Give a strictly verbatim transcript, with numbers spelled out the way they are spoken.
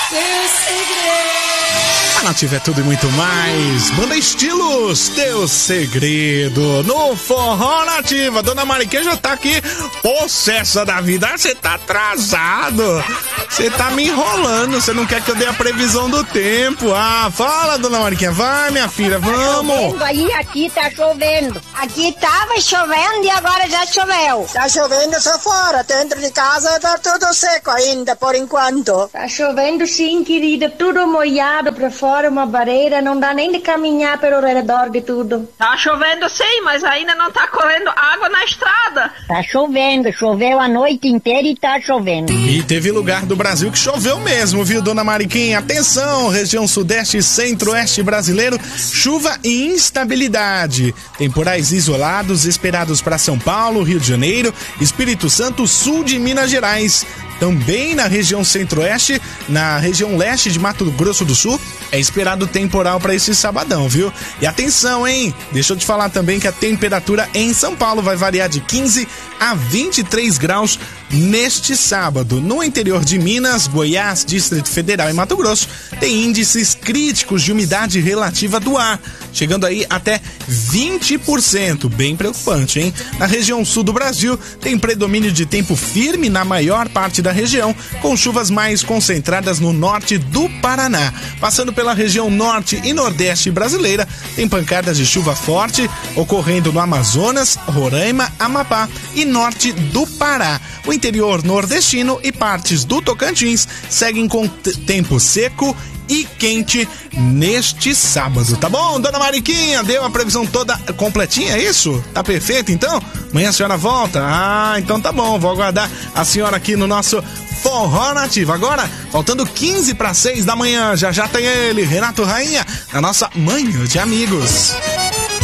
Teu segredo. A Nativa é tudo e muito mais. Banda Estilos, Teu Segredo. No Forró Nativa. Dona Mariquinha já tá aqui possessa da vida. Você tá atrasado. Você tá me enrolando. Você não quer que eu dê a previsão do tempo. Ah, fala, Dona Mariquinha. Vai, minha filha, vamos. Tá chovendo aí, aqui tá chovendo. Aqui tava chovendo e agora já choveu. Tá chovendo só fora. Dentro de casa tá tudo seco ainda, por enquanto. Tá chovendo sim, querida. Tudo molhado pra fora, uma barreira. Não dá nem de caminhar pelo redor de tudo. Tá chovendo sim, mas ainda não tá correndo água na estrada. Tá chovendo. Choveu a noite inteira e tá chovendo. E teve lugar do Brasil que choveu mesmo, viu, Dona Mariquinha? Atenção, região sudeste e centro-oeste brasileiro, chuva e instabilidade. Temporais isolados esperados para São Paulo, Rio de Janeiro, Espírito Santo, sul de Minas Gerais. Também na região centro-oeste, na região leste de Mato Grosso do Sul, é esperado temporal para esse sabadão, viu? E atenção, hein? Deixa eu te falar também que a temperatura em São Paulo vai variar de quinze a vinte e três graus neste sábado. No interior de Minas, Goiás, Distrito Federal e Mato Grosso, tem índices críticos de umidade relativa do ar, chegando aí até vinte por cento, bem preocupante, hein? Na região sul do Brasil, tem predomínio de tempo firme na maior parte da região, com chuvas mais concentradas no norte do Paraná. Passando pela região norte e nordeste brasileira, tem pancadas de chuva forte ocorrendo no Amazonas, Roraima, Amapá e norte do Pará. O interior nordestino e partes do Tocantins seguem com t- tempo seco e quente neste sábado, tá bom? Dona Mariquinha, deu a previsão toda completinha, é isso? Tá perfeito, então? Amanhã a senhora volta? Ah, então tá bom, vou aguardar a senhora aqui no nosso Forró Nativa. Agora, faltando quinze para seis da manhã, já já tem ele, Renato Rainha, na nossa Manhã de Amigos.